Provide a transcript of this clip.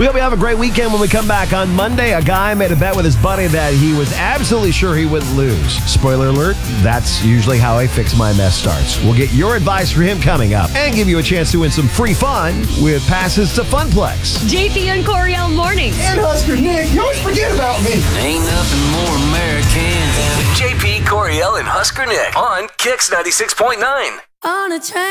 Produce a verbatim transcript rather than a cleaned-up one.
We hope you have a great weekend. When we come back on Monday, a guy made a bet with his buddy that he was absolutely sure he wouldn't lose. Spoiler alert, that's usually how I fix my mess starts. We'll get your advice for him coming up and give you a chance to win some free fun with passes to Funplex. J P and Coriel mornings. And Husker Nick, you always forget about me. Ain't nothing more American than J P, Coriel, and Husker Nick on Kicks ninety-six point nine. On a train.